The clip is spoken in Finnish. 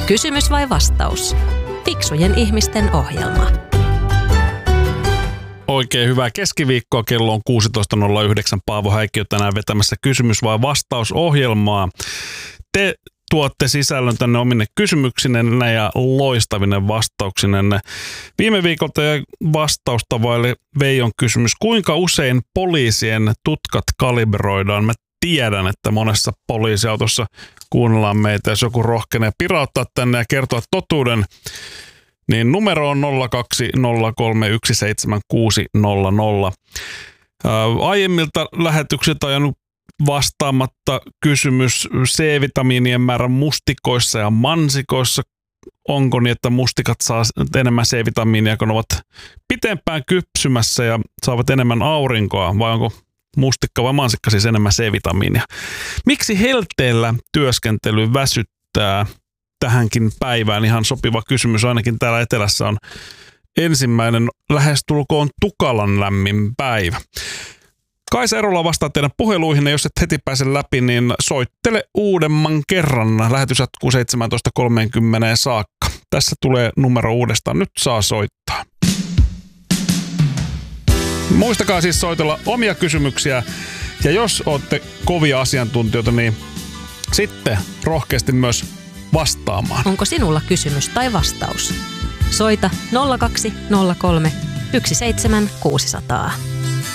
Kysymys vai vastaus? Fiksujen ihmisten ohjelma. Oikein hyvää keskiviikkoa. Kello on 16.09. Paavo Häikkiö tänään vetämässä kysymys vai vastausohjelmaa. Te tuotte sisällön tänne omine kysymyksinenne ja loistavinen vastauksinenne. Viime viikolta jäi vastausta vaille Veijon kysymys. Kuinka usein poliisien tutkat kalibroidaan? Mä tiedän, että monessa poliisiautossa kuunnellaan meitä. Jos joku rohkenee pirauttaa tänne ja kertoa totuuden, niin numero on 020317600. Aiemmilta lähetyksiltä on jäänyt vastaamatta kysymys C-vitamiinien määrän mustikoissa ja mansikoissa. Onko niin, että mustikat saa enemmän C-vitamiinia, kun ovat pitempään kypsymässä ja saavat enemmän aurinkoa, vai onko mustikka vai mansikka siis enemmän C-vitamiinia? Miksi helteellä työskentely väsyttää? Tähänkin päivään ihan sopiva kysymys. Ainakin täällä etelässä on ensimmäinen lähestulkoon tukalan lämmin päivä. Kaisa Erola vastaa teidän puheluihin, ja jos et heti pääse läpi, niin soittele uudemman kerran. Lähetys jatkuu 17.30 saakka. Tässä tulee numero uudestaan. Nyt saa soittaa. Muistakaa siis soitella omia kysymyksiä. Ja jos olette kovia asiantuntijoita, niin sitten rohkeasti myös vastaamaan. Onko sinulla kysymys tai vastaus? Soita 0203 17600.